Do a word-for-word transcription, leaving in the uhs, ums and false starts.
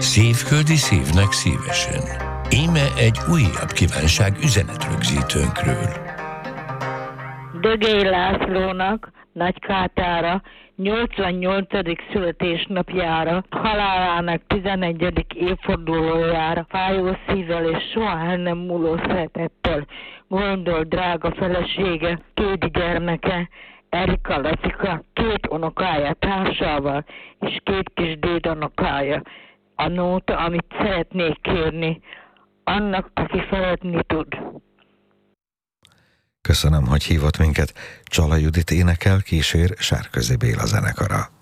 Szívföldi szívnek szívesen. Íme egy újabb kívánság üzenetrögzítőnkről. Dögei Lászlónak, Nagykátára, nyolcvannyolcadik születésnapjára, halálának tizenegyedik évfordulójára fájó szívvel és soha el nem múló szeretettel gondol drága felesége, két gyermeke, Erika Latika, két unokája társával és két kis dédunokája. A nóta, amit szeretnék kérni, annak, aki szeretni tud. Köszönöm, hogy hívott minket. Csala Judit énekel, kísér Sárközi Béla zenekara.